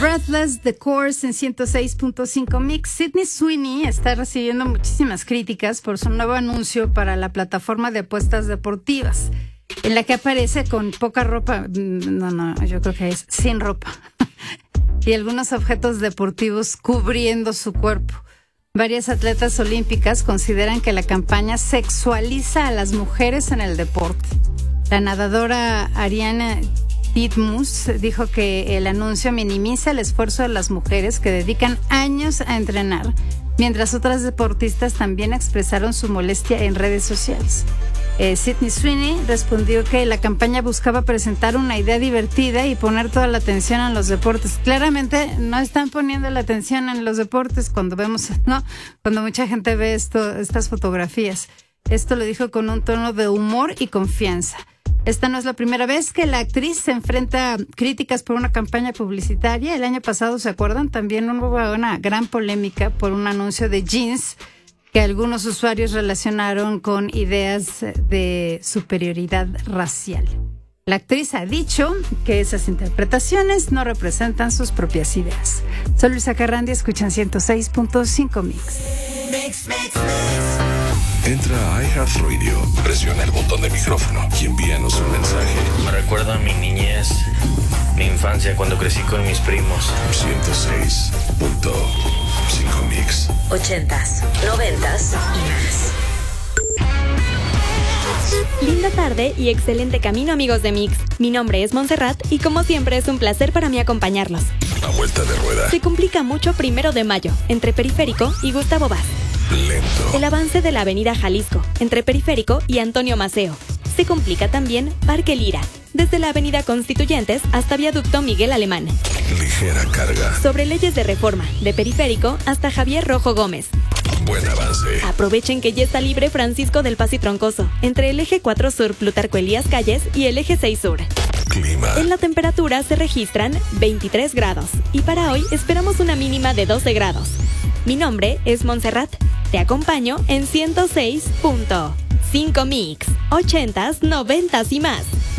Breathless, The Course en 106.5 Mix. Sydney Sweeney está recibiendo muchísimas críticas por su nuevo anuncio para la plataforma de apuestas deportivas, en la que aparece con poca ropa, yo creo que es sin ropa, y algunos objetos deportivos cubriendo su cuerpo. Varias atletas olímpicas consideran que la campaña sexualiza a las mujeres en el deporte. La nadadora Ariana Titmus dijo que el anuncio minimiza el esfuerzo de las mujeres que dedican años a entrenar, mientras otras deportistas también expresaron su molestia en redes sociales. Sydney Sweeney respondió que la campaña buscaba presentar una idea divertida y poner toda la atención en los deportes. Claramente no están poniendo la atención en los deportes cuando vemos, ¿no? Cuando mucha gente ve estas fotografías. Esto lo dijo con un tono de humor y confianza. Esta no es la primera vez que la actriz se enfrenta a críticas por una campaña publicitaria. El año pasado, ¿se acuerdan? También hubo una gran polémica por un anuncio de jeans que algunos usuarios relacionaron con ideas de superioridad racial. La actriz ha dicho que esas interpretaciones no representan sus propias ideas. Soy Luisa Carrandi, escuchan 106.5 Mix. Entra a iHeartRadio, presiona el botón de micrófono y envíanos un mensaje. Me recuerda a mi niñez, mi infancia, cuando crecí con mis primos. 106.5 Mix. 80s, 90s y más. Linda tarde y excelente camino, amigos de Mix. Mi nombre es Montserrat y como siempre es un placer para mí acompañarlos. A vuelta de rueda. Se complica mucho 1 de mayo, entre Periférico y Gustavo Vaz. Lento. El avance de la avenida Jalisco, entre Periférico y Antonio Maceo. Se complica también Parque Lira, desde la avenida Constituyentes hasta Viaducto Miguel Alemán. Ligera carga. Sobre leyes de reforma, de Periférico hasta Javier Rojo Gómez. Buen avance. Aprovechen que ya está libre Francisco del Paz y Troncoso, entre el eje 4 Sur Plutarco Elías Calles y el eje 6 Sur. Clima. En la temperatura se registran 23 grados y para hoy esperamos una mínima de 12 grados. Mi nombre es Montserrat. Te acompaño en 106.5 Mix, 80s, 90s y más.